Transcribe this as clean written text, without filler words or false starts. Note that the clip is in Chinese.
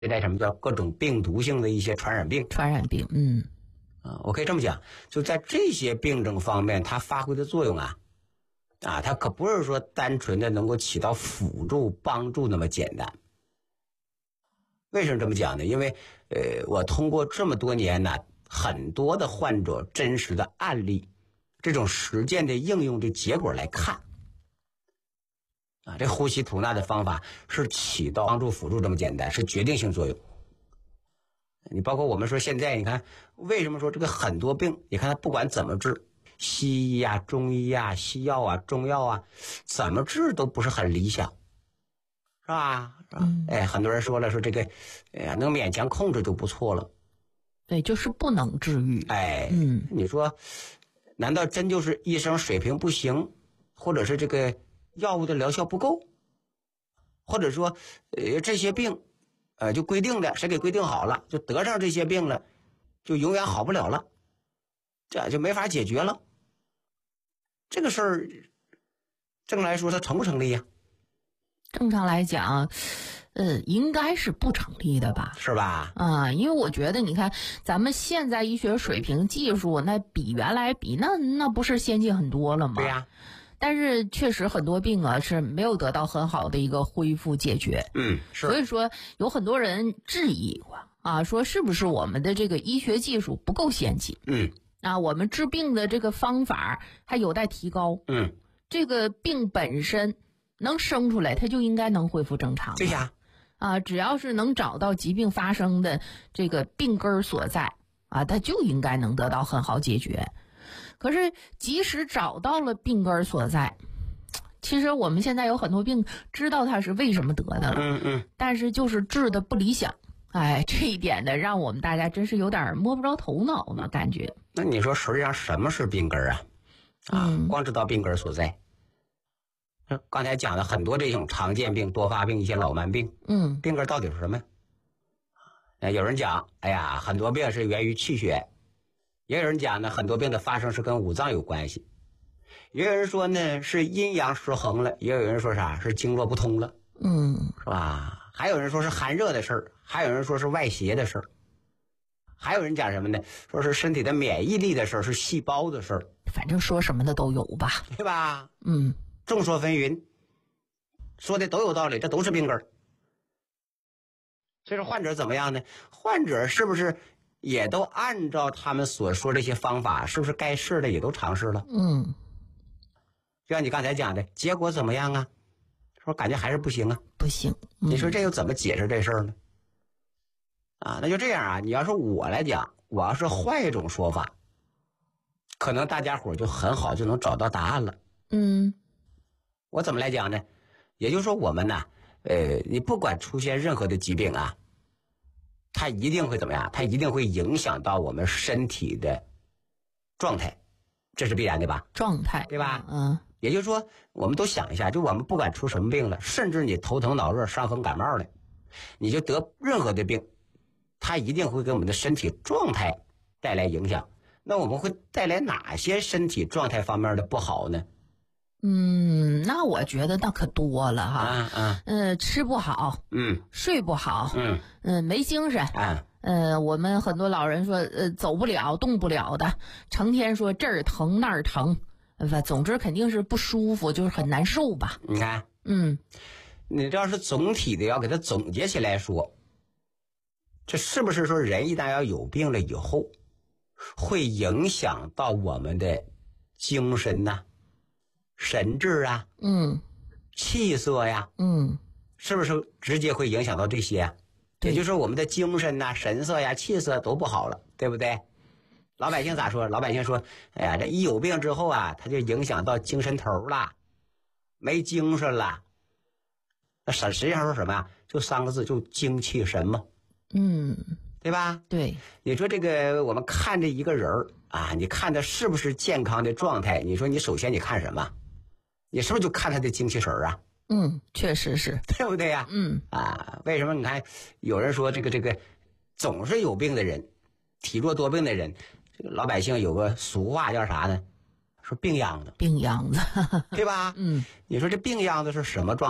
对待什么叫各种病毒性的一些传染病。 我可以这么讲，就在这些病症方面，它发挥的作用它可不是说单纯的能够起到辅助帮助那么简单。为什么这么讲呢？因为我通过这么多年很多的患者真实的案例，这种实践的应用的结果来看这呼吸吐纳的方法是起到帮助辅助这么简单，是决定性作用。你包括我们说现在你看，为什么说这个很多病，你看它不管怎么治，西医中医西药中药怎么治都不是很理想，是吧？很多人说了，说这个能勉强控制就不错了。 对，就是不能治愈。 你说难道真就是医生水平不行，或者是这个药物的疗效不够，或者说这些病就规定的谁给规定好了，就得上这些病了，就永远好不了了，这就没法解决了。这个事儿正来说它成不成立呀？ 正常来讲应该是不成立的吧？ 是吧？ 因为我觉得你看咱们现在医学水平技术那比原来比那不是先进很多了吗？ 对呀。 但是确实很多病是没有得到很好的一个恢复解决。 是。 所以说有很多人质疑过说是不是我们的这个医学技术不够先进？我们治病的这个方法还有待提高。这个病本身能生出来，它就应该能恢复正常。 对呀。 只要是能找到疾病发生的这个病根所在它就应该能得到很好解决。可是即使找到了病根所在，其实我们现在有很多病知道它是为什么得的了，但是就是治的不理想。这一点呢，让我们大家真是有点摸不着头脑呢，感觉。 那你说实际上什么是病根光知道病根所在。刚才讲了很多这种常见病、多发病、一些老慢病，病根到底是什么？有人讲，很多病是源于气血，也有人讲呢，很多病的发生是跟五脏有关系，也有人说呢是阴阳失衡了，也有人说是经络不通了，是吧？还有人说是寒热的事儿，还有人说是外邪的事儿，还有人讲什么呢？说是身体的免疫力的事儿，是细胞的事儿， 反正说什么的都有吧， 对吧？众说纷纭，说的都有道理，这都是病根儿。所以说患者怎么样呢？患者是不是也都按照他们所说这些方法，是不是该试的也都尝试了？就像你刚才讲的，结果怎么样说感觉还是不行不行。 你说这又怎么解释这事儿呢？那就这样你要说我来讲，我要是换一种说法，可能大家伙就很好就能找到答案了。我怎么来讲呢？也就是说我们你不管出现任何的疾病它一定会怎么样？它一定会影响到我们身体的状态，这是必然的吧？ 状态， 对吧？也就是说，我们都想一下，就我们不管出什么病了，甚至你头疼脑热、伤风感冒了，你就得任何的病，它一定会给我们的身体状态带来影响。那我们会带来哪些身体状态方面的不好呢？ 那我觉得那可多了吃不好，睡不好，没精神，我们很多老人说走不了动不了的，成天说这儿疼那儿疼，总之肯定是不舒服，就是很难受吧。 你看你这要是总体的要给它总结起来说，这是不是说人一旦要有病了以后，会影响到我们的精神神志气色是不是直接会影响到这些也就是说我们的精神神色气色都不好了，对不对？老百姓咋说？老百姓说，这一有病之后他就影响到精神头了，没精神了。那实际上说什么就三个字，就精气神嘛。对吧？ 对。 你说这个我们看这一个人你看他是不是健康的状态，你说你首先你看什么？你是不是就看他的精气神确实是， 对不对呀？为什么你看有人说这个总是有病的人，体弱多病的人，这个老百姓有个俗话叫啥呢？说病秧子， 病秧子， 对吧？你说这病秧子是什么状态？